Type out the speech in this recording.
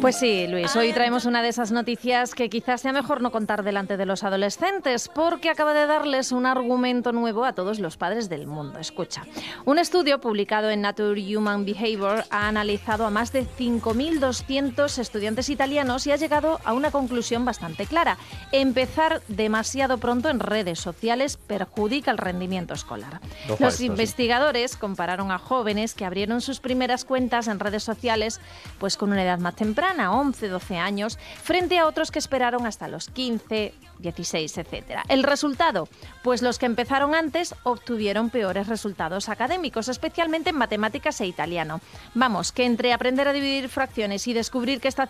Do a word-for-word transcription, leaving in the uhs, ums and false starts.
Pues sí, Luis, hoy traemos una de esas noticias que quizás sea mejor no contar delante de los adolescentes, porque acaba de darles un argumento nuevo a todos los padres del mundo. Escucha, un estudio publicado en Nature Human Behavior ha analizado a más de cinco mil doscientos estudiantes italianos y ha llegado a una conclusión bastante clara. Empezar demasiado pronto en redes sociales perjudica el rendimiento escolar. Ojo Los esto, sí. investigadores compararon a jóvenes que abrieron sus primeras cuentas en redes sociales pues con una edad más temprana, once, doce años, frente a otros que esperaron hasta los quince, dieciséis, etcétera. ¿El resultado? Pues los que empezaron antes obtuvieron peores resultados académicos, especialmente en matemáticas e italiano. Vamos, que entre aprender a dividir fracciones y descubrir que está